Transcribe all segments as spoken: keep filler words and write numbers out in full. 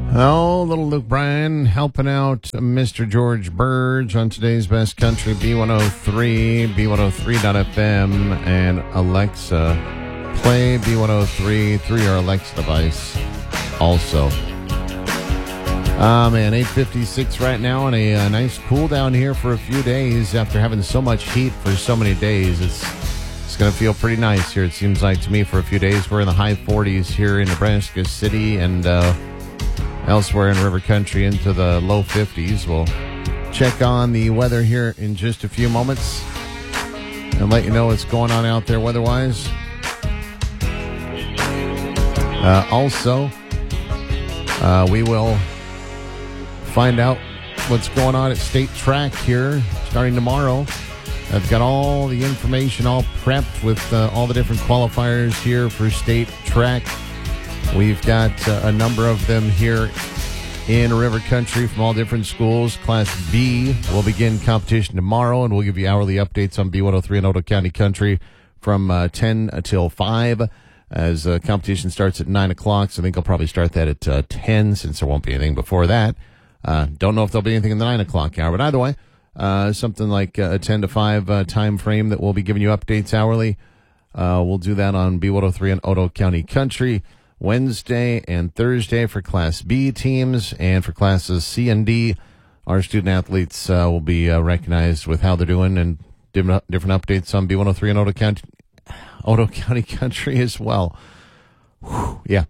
Oh, little Luke Bryan helping out Mister George Burge on today's Best Country, B one oh three, B one oh three dot F M, and Alexa, play B one oh three through your Alexa device also. Ah, uh, man, eight fifty-six right now, and a, a nice cool down here for a few days after having so much heat for so many days. It's it's going to feel pretty nice here, it seems like to me, for a few days. We're in the high forties here in Nebraska City, and uh, elsewhere in River Country into the low fifties. We'll check on the weather here in just a few moments and let you know what's going on out there weather-wise. Uh, also, uh, we will find out what's going on at State Track here starting tomorrow. I've got all the information all prepped with uh, all the different qualifiers here for State Track. We've got uh, a number of them here in River Country from all different schools. Class B will begin competition tomorrow, and we'll give you hourly updates on B one oh three and Otoe County Country from uh, ten until five as uh, competition starts at nine o'clock. So I think I'll probably start that at uh, ten since there won't be anything before that. Uh, don't know if there'll be anything in the nine o'clock hour, but either way, uh, something like uh, a ten to five uh, time frame that we'll be giving you updates hourly. Uh, we'll do that on B one oh three and Otoe County Country. Wednesday and Thursday for Class B teams, and for Classes C and D, our student athletes uh, will be uh, recognized with how they're doing and different, different updates on B one oh three and Otoe County, Otoe County Country as well. Whew, yeah.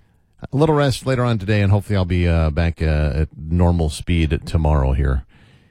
A little rest later on today, and hopefully I'll be uh, back uh, at normal speed tomorrow here.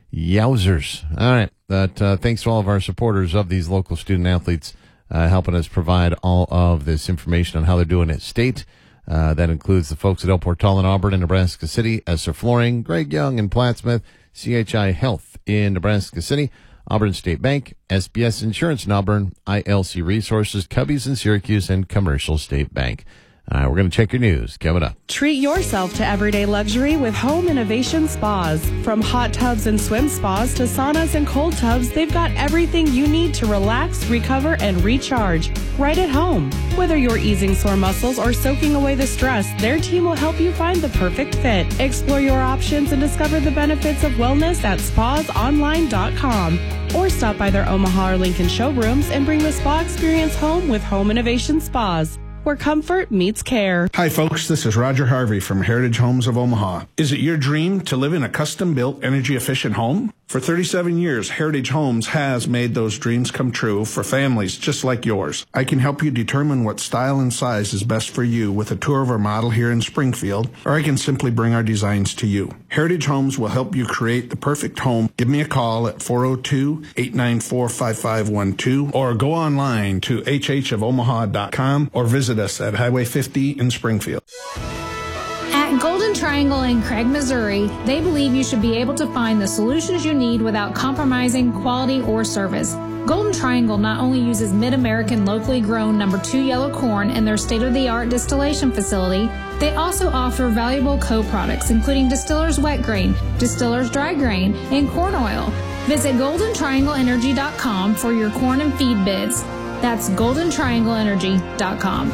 Yowzers. All right. But, uh, thanks to all of our supporters of these local student athletes Uh, helping us provide all of this information on how they're doing at State. Uh, that includes the folks at El Portal in Auburn and Nebraska City, Esser Flooring, Greg Young in Plattsmouth, C H I Health in Nebraska City, Auburn State Bank, S B S Insurance in Auburn, I L C Resources, Cubbies in Syracuse, and Commercial State Bank. Uh, we're going to check your news coming up. Treat yourself to everyday luxury with Home Innovation Spas. From hot tubs and swim spas to saunas and cold tubs, they've got everything you need to relax, recover, and recharge right at home. Whether you're easing sore muscles or soaking away the stress, their team will help you find the perfect fit. Explore your options and discover the benefits of wellness at spas online dot com. Or stop by their Omaha or Lincoln showrooms and bring the spa experience home with Home Innovation Spas, where comfort meets care. Hi, folks. This is Roger Harvey from Heritage Homes of Omaha. Is it your dream to live in a custom-built, energy-efficient home? For thirty-seven years, Heritage Homes has made those dreams come true for families just like yours. I can help you determine what style and size is best for you with a tour of our model here in Springfield, or I can simply bring our designs to you. Heritage Homes will help you create the perfect home. Give me a call at four oh two, eight nine four, five five one two or go online to h h of omaha dot com or visit us at Highway fifty in Springfield. At Golden Triangle in Craig, Missouri, they believe you should be able to find the solutions you need without compromising quality or service. Golden Triangle not only uses Mid-American locally grown number two yellow corn in their state-of-the-art distillation facility, they also offer valuable co-products including Distiller's Wet Grain, Distiller's Dry Grain, and corn oil. Visit golden triangle energy dot com for your corn and feed bids. That's golden triangle energy dot com.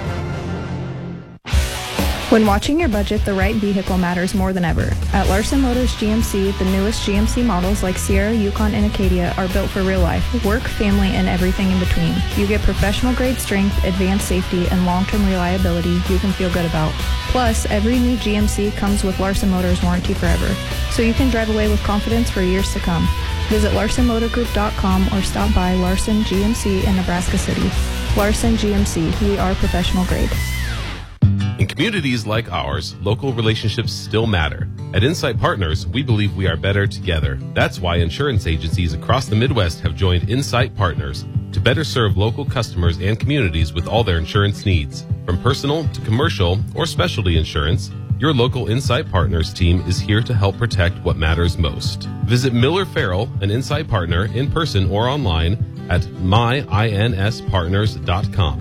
When watching your budget, the right vehicle matters more than ever. At Larson Motors G M C, the newest G M C models like Sierra, Yukon, and Acadia are built for real life, work, family, and everything in between. You get professional-grade strength, advanced safety, and long-term reliability you can feel good about. Plus, every new G M C comes with Larson Motors warranty forever, so you can drive away with confidence for years to come. Visit larson motor group dot com or stop by Larson G M C in Nebraska City. Larson G M C, we are professional grade. In communities like ours, local relationships still matter. At Insight Partners, we believe we are better together. That's why insurance agencies across the Midwest have joined Insight Partners to better serve local customers and communities with all their insurance needs. From personal to commercial or specialty insurance, your local Insight Partners team is here to help protect what matters most. Visit Miller Farrell, an Insight Partner, in person or online at my ins partners dot com.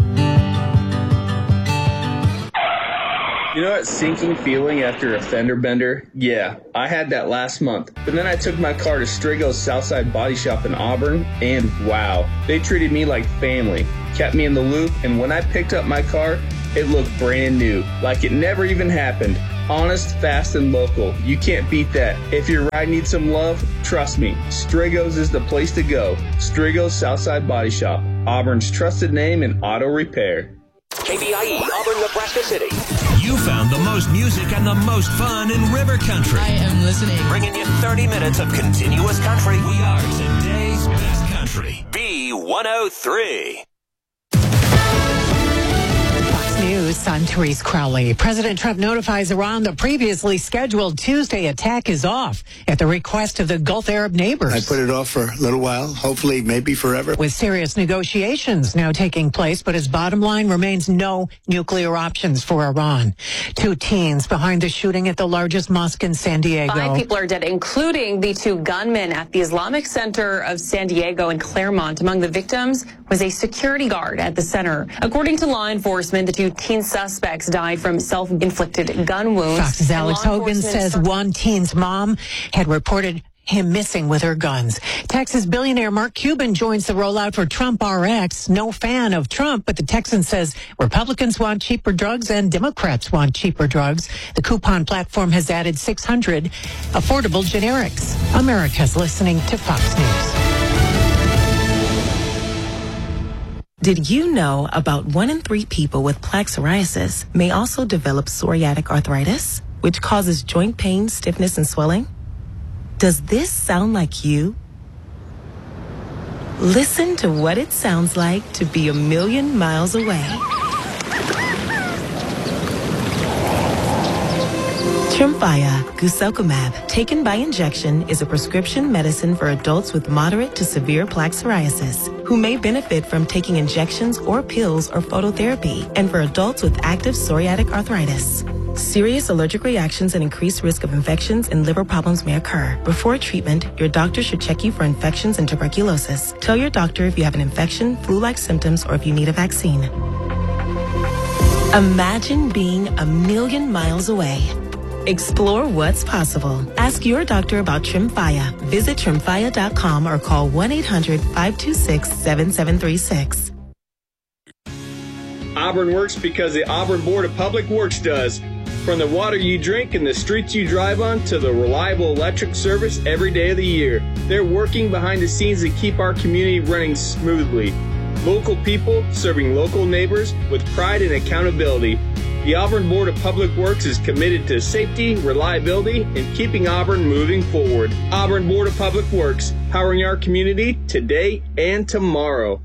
You know that sinking feeling after a fender bender? Yeah, I had that last month. But then I took my car to Strigo's Southside Body Shop in Auburn, and wow, they treated me like family, kept me in the loop, and when I picked up my car, it looked brand new, like it never even happened. Honest, fast, and local. You can't beat that. If your ride needs some love, trust me, Strigos is the place to go. Strigos Southside Body Shop, Auburn's trusted name in auto repair. K B I E, Auburn, Nebraska City. You found the most music and the most fun in River Country. I am listening. Bringing you thirty minutes of continuous country. We are today's best country. B one oh three. News, I'm Therese Crowley. President Trump notifies Iran the previously scheduled Tuesday attack is off at the request of the Gulf Arab neighbors. I put it off for a little while, hopefully maybe forever. With serious negotiations now taking place, but his bottom line remains no nuclear options for Iran. Two teens behind the shooting at the largest mosque in San Diego. Five people are dead, including the two gunmen at the Islamic Center of San Diego and Claremont. Among the victims was a security guard at the center. According to law enforcement, the two teen suspects died from self-inflicted gun wounds. Fox's Alex Hogan says one teen's mom had reported him missing with her guns. Texas billionaire Mark Cuban joins the rollout for Trump R X. No fan of Trump, but the Texan says Republicans want cheaper drugs and Democrats want cheaper drugs. The coupon platform has added six hundred affordable generics. America's listening to Fox News. Did you know about one in three people with plaque psoriasis may also develop psoriatic arthritis, which causes joint pain, stiffness, and swelling? Does this sound like you? Listen to what it sounds like to be a million miles away. Tremfya guselkumab, taken by injection, is a prescription medicine for adults with moderate to severe plaque psoriasis who may benefit from taking injections or pills or phototherapy, and for adults with active psoriatic arthritis. Serious allergic reactions and increased risk of infections and liver problems may occur. Before treatment, your doctor should check you for infections and tuberculosis. Tell your doctor if you have an infection, flu-like symptoms, or if you need a vaccine. Imagine being a million miles away. Explore what's possible. Ask your doctor about Tremfya. Visit tremfya dot com or call one eight hundred five two six seven seven three six. Auburn works because the Auburn Board of Public Works does. From the water you drink and the streets you drive on to the reliable electric service every day of the year, they're working behind the scenes to keep our community running smoothly. Local people serving local neighbors with pride and accountability. The Auburn Board of Public Works is committed to safety, reliability, and keeping Auburn moving forward. Auburn Board of Public Works, powering our community today and tomorrow.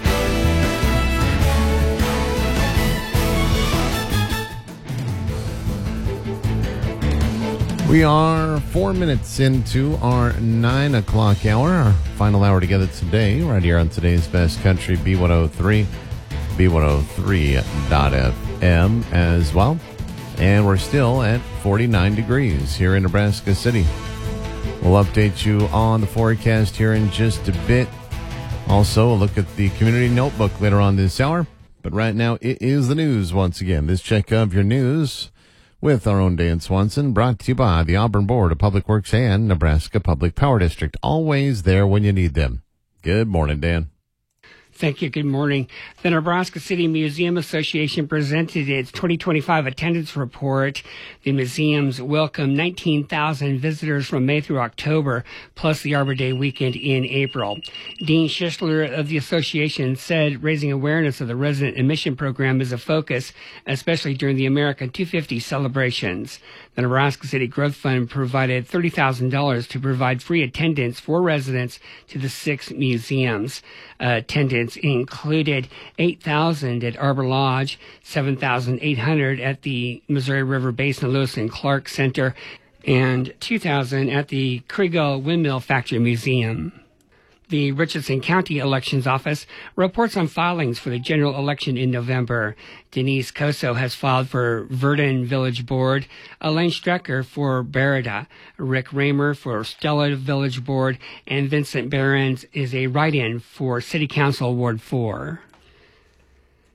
We are four minutes into our nine o'clock hour, our final hour together today, right here on today's Best Country, B one oh three, B one oh three dot F M as well. And we're still at forty-nine degrees here in Nebraska City. We'll update you on the forecast here in just a bit. Also, a look at the community notebook later on this hour. But right now, it is the news once again. This check of your news with our own Dan Swanson, brought to you by the Auburn Board of Public Works and Nebraska Public Power District. Always there when you need them. Good morning, Dan. Thank you. Good morning. The Nebraska City Museum Association presented its twenty twenty-five attendance report. The museums welcomed nineteen thousand visitors from May through October, plus the Arbor Day weekend in April. Dean Schisler of the association said raising awareness of the resident admission program is a focus, especially during the America two fifty celebrations. The Nebraska City Growth Fund provided thirty thousand dollars to provide free attendance for residents to the six museums. Uh, attendance included eight thousand at Arbor Lodge, seven thousand eight hundred at the Missouri River Basin Lewis and Clark Center, and two thousand at the Kriegel Windmill Factory Museum. The Richardson County Elections Office reports on filings for the general election in November. Denise Coso has filed for Verdon Village Board, Elaine Strecker for Berida, Rick Raymer for Stella Village Board, and Vincent Behrens is a write-in for City Council Ward four.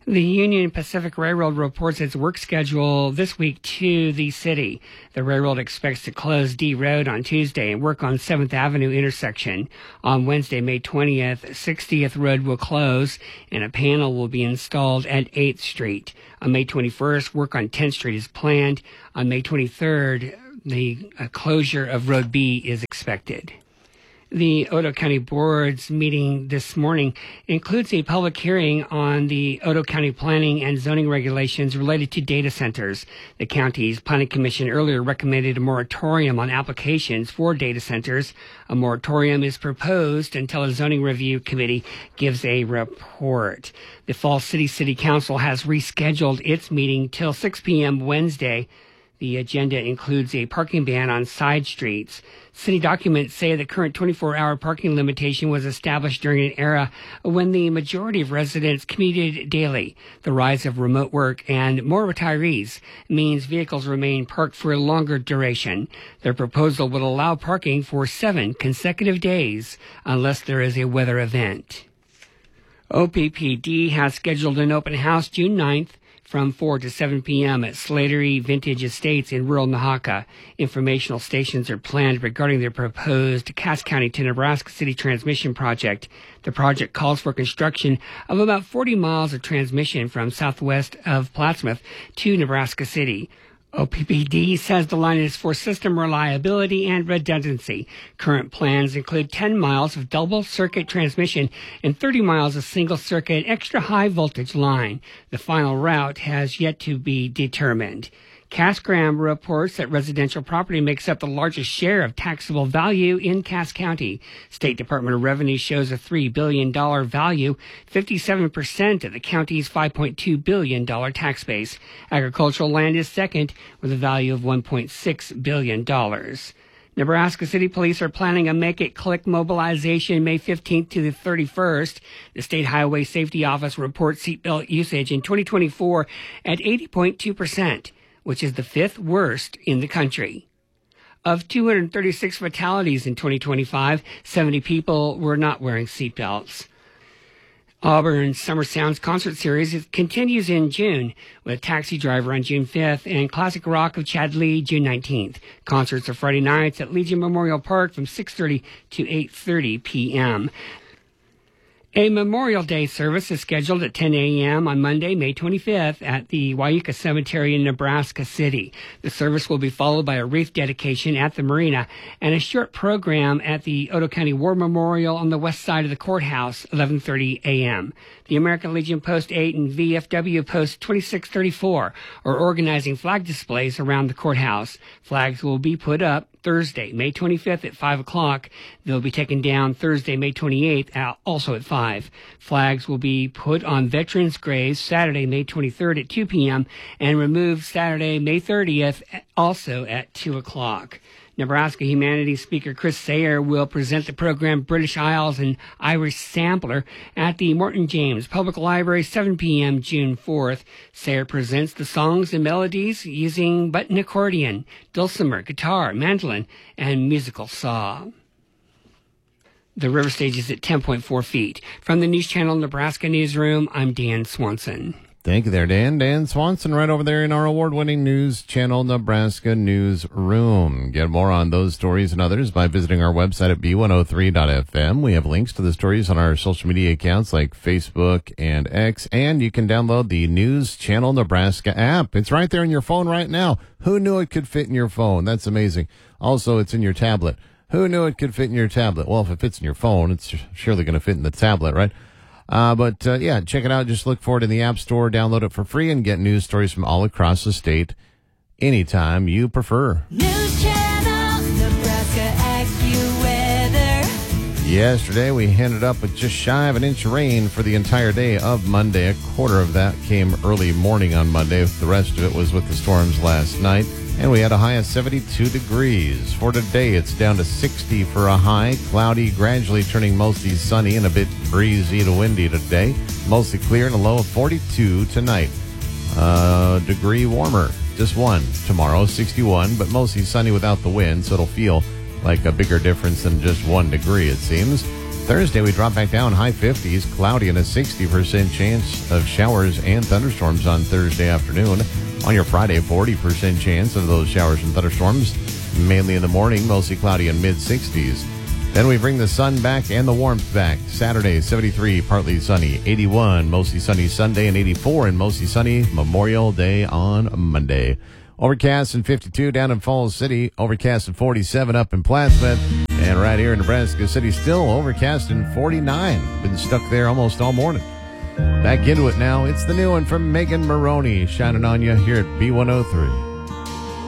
The Union Pacific Railroad reports its work schedule this week to the city. The railroad expects to close D Road on Tuesday and work on seventh Avenue intersection. On Wednesday, May twentieth, sixtieth Road will close and a panel will be installed at eighth Street. On May twenty-first, work on tenth Street is planned. On May twenty-third, the uh, closure of Road B is expected. The Otoe County Board's meeting this morning includes a public hearing on the Otoe County planning and zoning regulations related to data centers. The county's planning commission earlier recommended a moratorium on applications for data centers. A moratorium is proposed until a zoning review committee gives a report. The Falls City City Council has rescheduled its meeting till six p.m. Wednesday. The agenda includes a parking ban on side streets. City documents say the current twenty-four hour parking limitation was established during an era when the majority of residents commuted daily. The rise of remote work and more retirees means vehicles remain parked for a longer duration. Their proposal would allow parking for seven consecutive days unless there is a weather event. O P P D has scheduled an open house June ninth from four to seven p.m. at Slattery Vintage Estates in rural Nahaka. Informational stations are planned regarding their proposed Cass County to Nebraska City transmission project. The project calls for construction of about forty miles of transmission from southwest of Plattsmouth to Nebraska City. O P P D says the line is for system reliability and redundancy. Current plans include ten miles of double circuit transmission and thirty miles of single circuit extra high voltage line. The final route has yet to be determined. Cass Graham reports that residential property makes up the largest share of taxable value in Cass County. State Department of Revenue shows a three billion dollars value, fifty-seven percent of the county's five point two billion dollars tax base. Agricultural land is second with a value of one point six billion dollars. Nebraska City Police are planning a Make It Click mobilization May fifteenth to the thirty-first. The State Highway Safety Office reports seatbelt usage in twenty twenty-four at eighty point two percent. which is the fifth worst in the country. Of two hundred thirty-six fatalities in twenty twenty-five, seventy people were not wearing seatbelts. Auburn's Summer Sounds concert series continues in June with Taxi Driver on June fifth and Classic Rock of Chad Lee June nineteenth. Concerts are Friday nights at Legion Memorial Park from six thirty to eight thirty p.m. A Memorial Day service is scheduled at ten a.m. on Monday, May twenty-fifth at the Wyuka Cemetery in Nebraska City. The service will be followed by a wreath dedication at the marina and a short program at the Otoe County War Memorial on the west side of the courthouse, eleven thirty a.m. The American Legion Post eight and V F W Post twenty-six thirty-four are organizing flag displays around the courthouse. Flags will be put up Thursday, May twenty-fifth at five o'clock. They'll be taken down Thursday, May twenty-eighth, also at five. Flags will be put on veterans' graves Saturday, May twenty-third at two p.m. and removed Saturday, May thirtieth, also at two o'clock. Nebraska Humanities Speaker Chris Sayer will present the program British Isles and Irish Sampler at the Morton James Public Library, seven p.m. June fourth. Sayer presents the songs and melodies using button accordion, dulcimer, guitar, mandolin, and musical saw. The river stage is at ten point four feet. From the News Channel Nebraska Newsroom, I'm Dan Swanson. Thank you there, Dan. Dan Swanson right over there in our award-winning News Channel Nebraska Newsroom. Get more on those stories and others by visiting our website at b one oh three dot f m. We have links to the stories on our social media accounts like Facebook and X, and you can download the News Channel Nebraska app. It's right there in your phone right now. Who knew it could fit in your phone? That's amazing. Also, it's in your tablet. Who knew it could fit in your tablet? Well, if it fits in your phone, it's surely going to fit in the tablet, right? Uh, but, uh, yeah, check it out. Just look for it in the App Store, download it for free, and get news stories from all across the state anytime you prefer. News Channel, Nebraska AccuWeather. Yesterday, we ended up with just shy of an inch of rain for the entire day of Monday. A quarter of that came early morning on Monday. The rest of it was with the storms last night. And we had a high of seventy-two degrees. For today, it's down to sixty for a high. Cloudy, gradually turning mostly sunny and a bit breezy to windy today. Mostly clear and a low of forty-two tonight. Uh, degree warmer, just one. Tomorrow, sixty-one, but mostly sunny without the wind, so it'll feel like a bigger difference than just one degree, it seems. Thursday, we drop back down, high fifties, cloudy, and a sixty percent chance of showers and thunderstorms on Thursday afternoon. On your Friday, forty percent chance of those showers and thunderstorms, mainly in the morning, mostly cloudy and mid-sixties. Then we bring the sun back and the warmth back. Saturday, seventy-three, partly sunny, eighty-one, mostly sunny Sunday, and eighty-four and mostly sunny Memorial Day on Monday. Overcast and fifty-two down in Falls City. Overcast and forty-seven up in Plattsmouth. And right here in Nebraska City, still overcast and forty-nine. Been stuck there almost all morning. Back into it now. It's the new one from Megan Maroney, shining on you here at B one oh three.